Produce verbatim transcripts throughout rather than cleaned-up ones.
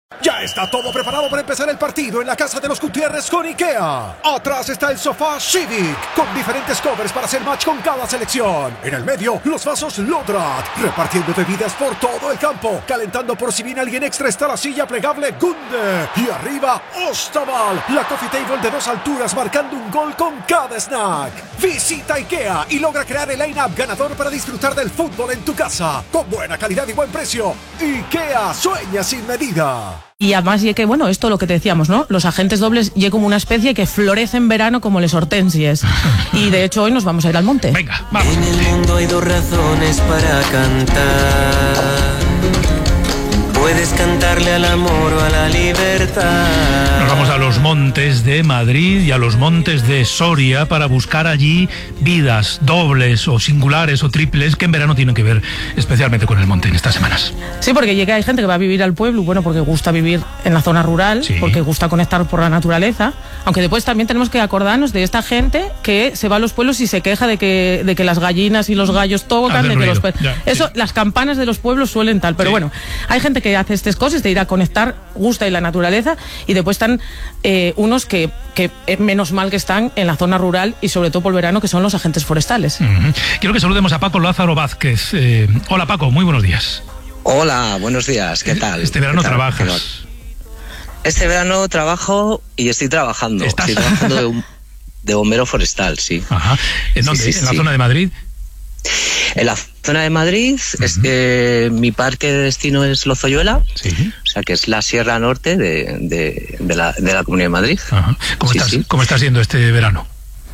Ya está todo preparado para empezar el partido en la casa de los Gutiérrez con IKEA. Atrás está el sofá Civic, con diferentes covers para hacer match con cada selección. En el medio, los vasos Lodrat, repartiendo bebidas por todo el campo. Calentando por si viene alguien extra está la silla plegable Gunde. Y arriba, Ostaval, la coffee table de dos alturas marcando un gol con cada snack. Visita IKEA y logra crear el line-up ganador para disfrutar del fútbol en tu casa. Con buena calidad y buen precio. IKEA sueña sin medida. Y además, y que bueno, esto lo que te decíamos, ¿no? Los agentes dobles y como una especie que florece en verano como les hortensias. Y de hecho hoy nos vamos a ir al monte. Venga, vamos. En el mundo hay dos razones para cantar. Puedes cantarle al amor o a la libertad. Nos vamos a los montes de Madrid y a los montes de Soria para buscar allí vidas dobles o singulares o triples que en verano tienen que ver especialmente con el monte en estas semanas. Sí, porque llega, hay gente que va a vivir al pueblo, bueno, porque gusta vivir en la zona rural, sí, porque gusta conectar por la naturaleza, aunque después también tenemos que acordarnos de esta gente que se va a los pueblos y se queja de que, de que las gallinas y los gallos tocan, de que los ya, eso, sí. Las campanas de los pueblos suelen tal, pero sí. Bueno, hay gente que hace estas cosas de ir a conectar, gusta y la naturaleza, y después están eh, unos que, que eh, menos mal que están en la zona rural y sobre todo por el verano, que son los agentes forestales. Uh-huh. Quiero que saludemos a Paco Lázaro Vázquez. Eh, hola Paco, muy buenos días. Hola, buenos días, ¿qué tal? Este verano tal? trabajas. Este verano trabajo y estoy trabajando. ¿Estás? Estoy trabajando de, un, de bombero forestal, sí. Ajá. ¿En dónde? Sí, sí, ¿En la sí. zona de Madrid? En la zona de Madrid, uh-huh. es que mi parque de destino es Lozoyuela, sí. O sea que es la sierra norte de, de, de, la, de la Comunidad de Madrid. Ajá. ¿Cómo, sí, estás, sí. ¿Cómo está siendo este verano?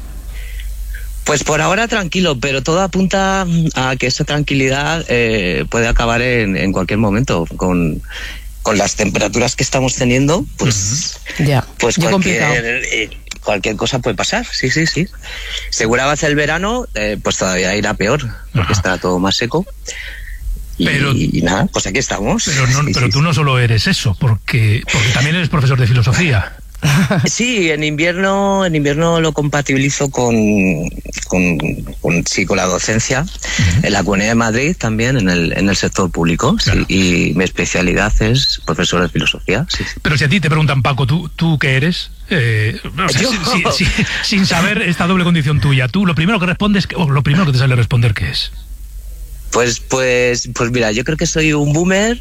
Pues por ahora tranquilo, pero todo apunta a que esa tranquilidad eh, puede acabar en, en cualquier momento. Con, con las temperaturas que estamos teniendo, pues, uh-huh. yeah. pues cualquier... Eh, cualquier cosa puede pasar, sí, sí, sí. Según avance el verano, eh, pues todavía irá peor, porque Ajá. está todo más seco. Y, pero, y nada, pues aquí estamos. Pero, no, sí, pero sí, tú sí. no solo eres eso, porque, porque también eres profesor de filosofía. Sí, en invierno, en invierno lo compatibilizo con, con, con, sí, con la docencia, uh-huh. en la Comunidad de Madrid también, en el, en el sector público, claro. Sí, y mi especialidad es profesor de filosofía. Sí, sí. Pero si a ti te preguntan, Paco, ¿tú, tú qué eres? Eh, o sea, si, si, si, sin saber esta doble condición tuya, tú lo primero que respondes, o lo primero que te sale a responder, ¿qué es? Pues, pues, pues mira, yo creo que soy un boomer,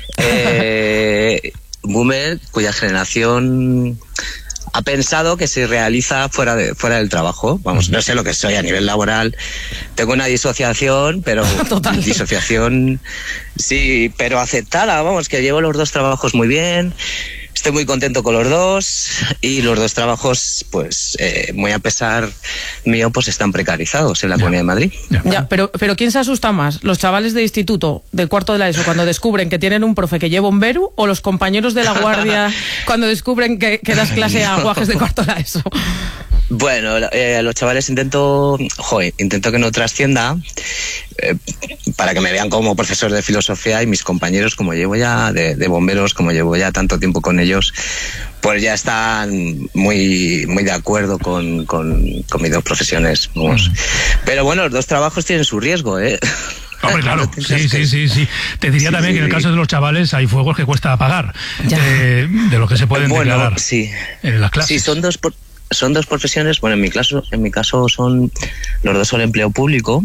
eh, boomer cuya generación ha pensado que se realiza fuera de fuera del trabajo. Vamos, no sé lo que soy a nivel laboral. Tengo una disociación, pero Total. disociación sí, pero aceptada. Vamos, que llevo los dos trabajos muy bien. Estoy muy contento con los dos y los dos trabajos, pues, eh, muy a pesar mío, pues están precarizados en la ya. Comunidad de Madrid. Ya, ya pero, pero ¿quién se asusta más? ¿Los chavales de instituto, del cuarto de la ESO, cuando descubren que tienen un profe que lleva bombero, o los compañeros de la guardia cuando descubren que, que das clase a guajes de cuarto de la ESO? Bueno, eh, los chavales intento, joder, intento que no trascienda, eh, para que me vean como profesor de filosofía, y mis compañeros, como llevo ya de, de bomberos, como llevo ya tanto tiempo con ellos, pues ya están muy muy de acuerdo con, con, con mis dos profesiones. Vamos. Pero bueno, los dos trabajos tienen su riesgo, ¿eh? Hombre, claro, no sí, sí, sí, sí. Te diría sí, también sí, que en el caso de los chavales hay fuegos que cuesta apagar, de, de lo que se pueden bueno, declarar sí. en las clases. Sí, son dos... Por... Son dos profesiones, bueno, en mi caso, en mi caso son, los dos son empleo público,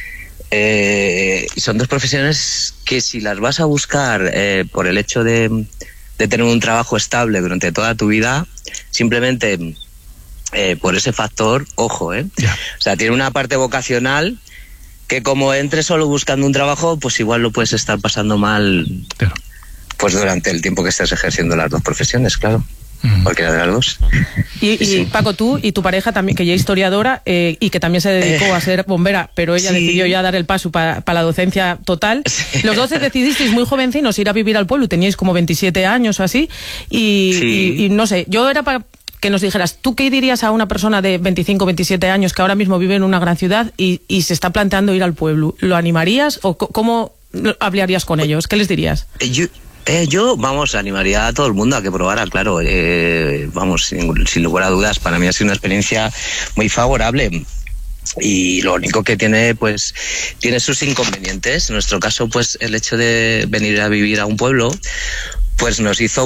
eh, son dos profesiones que si las vas a buscar eh, por el hecho de, de tener un trabajo estable durante toda tu vida, simplemente eh, por ese factor, ojo, eh. Yeah. O sea, tiene una parte vocacional que como entres solo buscando un trabajo, pues igual lo puedes estar pasando mal, claro. Pues durante el tiempo que estés ejerciendo las dos profesiones, claro. Cualquiera de las dos. Y, y sí. Paco, tú y tu pareja también, que ya es historiadora eh, y que también se dedicó eh, a ser bombera, pero ella sí. decidió ya dar el paso para pa la docencia total. Sí. Los dos decidisteis muy jovencinos ir a vivir al pueblo, teníais como veintisiete años o así, y, sí. y, y no sé, yo era para que nos dijeras, ¿tú qué dirías a una persona de veinticinco, veintisiete años que ahora mismo vive en una gran ciudad y, y se está planteando ir al pueblo? ¿Lo animarías o cómo hablarías con ellos? ¿Qué les dirías? Yo... Eh, yo, vamos, animaría a todo el mundo a que probara, claro, eh, vamos, sin, sin lugar a dudas, para mí ha sido una experiencia muy favorable. Y lo único que tiene, pues, tiene sus inconvenientes. En nuestro caso, pues, el hecho de venir a vivir a un pueblo, pues nos hizo